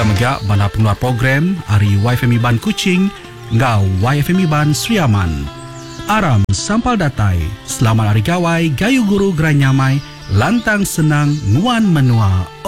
Megak bana pengeluar program Ari YFM Iban Kuching ngau YFM Iban Sriaman. Aram sampal datai, selamat hari gawai, gayu guru geranyamai, lantang senang, nguan menua.